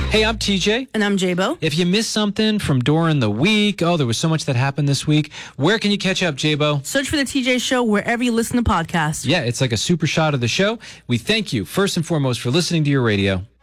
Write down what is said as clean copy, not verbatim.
Hey, I'm TJ. And I'm J-Bo. If you missed something from during the week, there was so much that happened this week, where can you catch up, J-Bo? Search for The TJ Show wherever you listen to podcasts. Yeah, it's like a super shot of the show. We thank you, first and foremost, for listening to your radio.